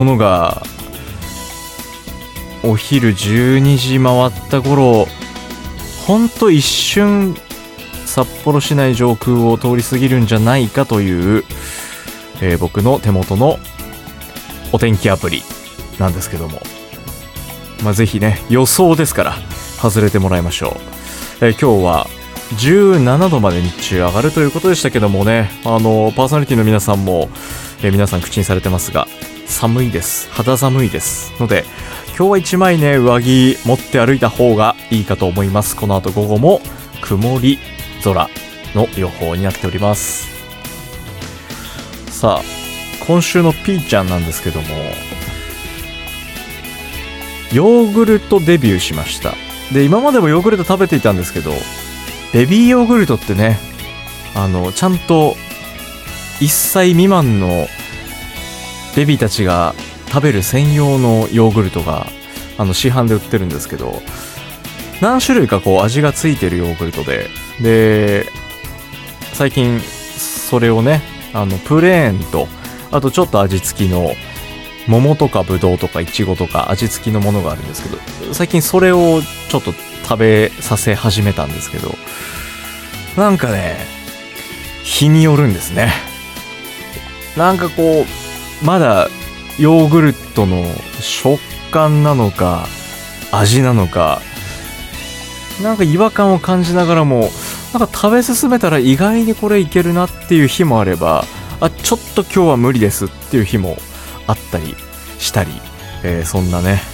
ものがお昼12時回った頃、ほんと一瞬札幌市内上空を通り過ぎるんじゃないかという、僕の手元のお天気アプリなんですけども、ぜひね、予想ですから外れてもらいましょう。今日は17度まで日中上がるということでしたけどもね、パーソナリティの皆さんも、皆さん口にされてますが、寒いです。肌寒いですので、今日は一枚ね、上着持って歩いた方がいいかと思います。この後午後も曇り空の予報になっております。さあ、今週のピーちゃんなんですけども、ヨーグルトデビューしました。で、今までもヨーグルト食べていたんですけど、ベビーヨーグルトってね、ちゃんと1歳未満のベビーたちが食べる専用のヨーグルトが市販で売ってるんですけど、何種類か味がついてるヨーグルトで、最近それをね、プレーンと、あとちょっと味付きの桃とかブドウとかイチゴとか味付きのものがあるんですけど、最近それをちょっと食べさせ始めたんですけど、なんかね、日によるんですね。なんかまだヨーグルトの食感なのか味なのか、なんか違和感を感じながらも、なんか食べ進めたら意外にこれいけるなっていう日もあれば、ちょっと今日は無理ですっていう日もあったりしたり、そんなね、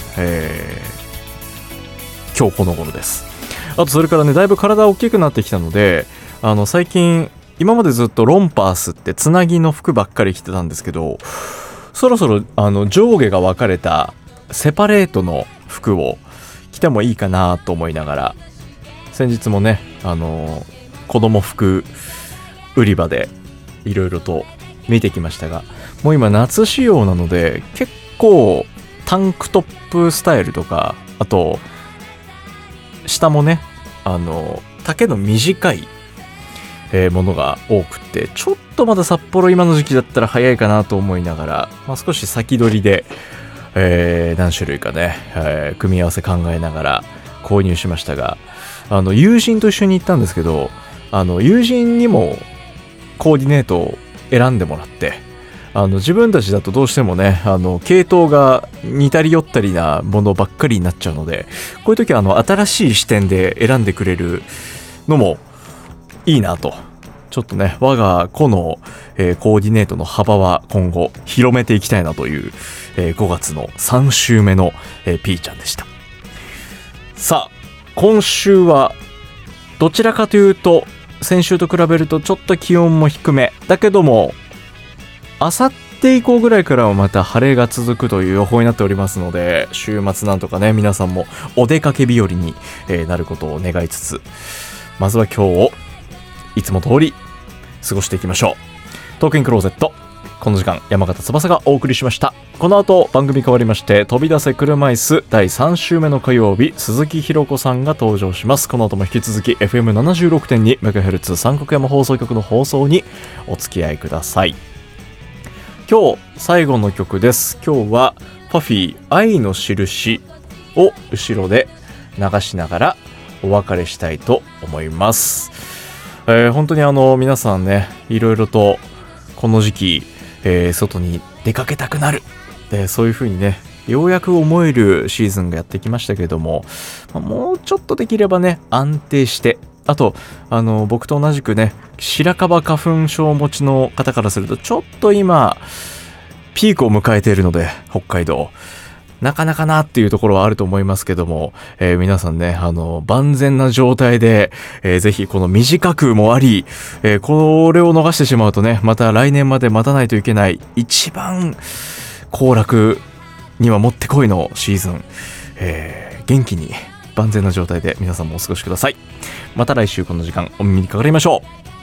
今日この頃です。あとそれからね、だいぶ体大きくなってきたので、最近今までずっとロンパースってつなぎの服ばっかり着てたんですけど、そろそろ上下が分かれたセパレートの服を着てもいいかなと思いながら、先日もね、子供服売り場でいろいろと見てきましたが、もう今夏仕様なので結構タンクトップスタイルとか、あと下もね、丈の短いものが多くて、ちょっとまだ札幌今の時期だったら早いかなと思いながら、少し先取りで、何種類かね、組み合わせ考えながら購入しましたが、友人と一緒に行ったんですけど、友人にもコーディネートを選んでもらって、自分たちだとどうしてもね、系統が似たり寄ったりなものばっかりになっちゃうので、こういう時は新しい視点で選んでくれるのもいいなと、ちょっとね、我が子の、コーディネートの幅は今後広めていきたいなという、5月の3週目の、ピーちゃんでした。さあ、今週はどちらかというと先週と比べるとちょっと気温も低めだけども、あさって以降ぐらいからはまた晴れが続くという予報になっておりますので、週末なんとかね、皆さんもお出かけ日和になることを願いつつ、まずは今日をいつも通り過ごしていきましょう。トークインクローゼット、この時間山形翼がお送りしました。この後番組変わりまして、飛び出せ車椅子第3週目の火曜日、鈴木ひろ子さんが登場します。この後も引き続き FM76.2MHz 三国山放送局の放送にお付き合いください。今日最後の曲です。今日はパフィー愛の印を後ろで流しながらお別れしたいと思います。本当に皆さんね、いろいろとこの時期、外に出かけたくなる、そういう風にね、ようやく思えるシーズンがやってきましたけれども、もうちょっとできればね、安定して、あと僕と同じくね、白樺花粉症持ちの方からするとちょっと今ピークを迎えているので、北海道なかなかなっていうところはあると思いますけども、皆さんね、万全な状態で、ぜひこの短くもあり、これを逃してしまうとね、また来年まで待たないといけない一番行楽にはもってこいのシーズン、元気に万全な状態で皆さんもお過ごしください。また来週この時間お耳にかかりましょう。